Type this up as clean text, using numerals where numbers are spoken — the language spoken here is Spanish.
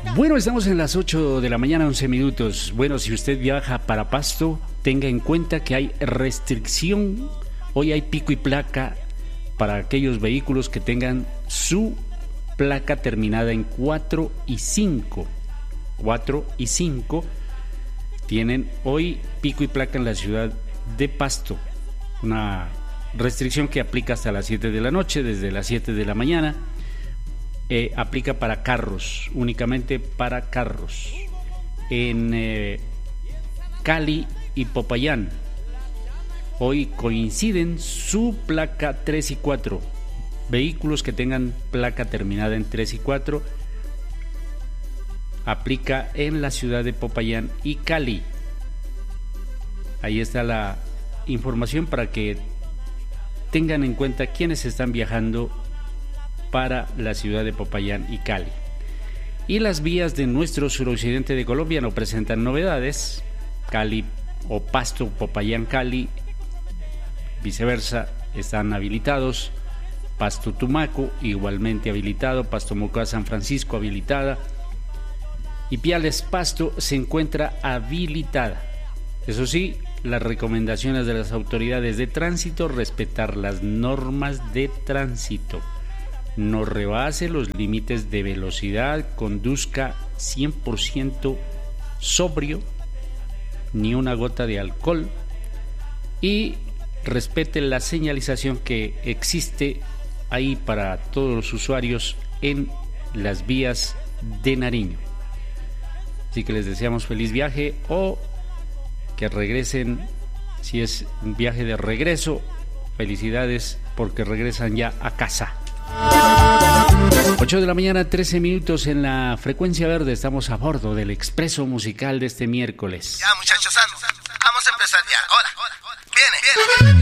Bueno, estamos en las 8 de la mañana, 11 minutos. Bueno, si usted viaja para Pasto, tenga en cuenta que hay restricción. Hoy hay pico y placa para aquellos vehículos que tengan su placa terminada en 4 y 5. 4 y 5 tienen hoy pico y placa en la ciudad de Pasto. Una restricción que aplica hasta las 7 de la noche, desde las 7 de la mañana. Aplica para carros, únicamente para carros. En Cali y Popayán hoy coinciden su placa 3 y 4. Vehículos que tengan placa terminada en 3 y 4 aplica en la ciudad de Popayán y Cali. Ahí está la información para que tengan en cuenta quienes están viajando para la ciudad de Popayán y Cali. Y las vías de nuestro suroccidente de Colombia no presentan novedades. Cali o Pasto, Popayán, Cali, viceversa, están habilitados. Pasto, Tumaco, igualmente habilitado. Pasto, Moca, San Francisco, habilitada. Y Piales, Pasto, se encuentra habilitada. Eso sí, las recomendaciones de las autoridades de tránsito: respetar las normas de tránsito. No rebase los límites de velocidad, conduzca 100% sobrio, ni una gota de alcohol, y respete la señalización que existe ahí para todos los usuarios en las vías de Nariño. Así que les deseamos feliz viaje, o que regresen, si es un viaje de regreso, felicidades porque regresan ya a casa. 8 de la mañana, 13 minutos en la frecuencia verde. Estamos a bordo del expreso musical de este miércoles. Ya, muchachos, vamos a empezar ya. Hola. Viene.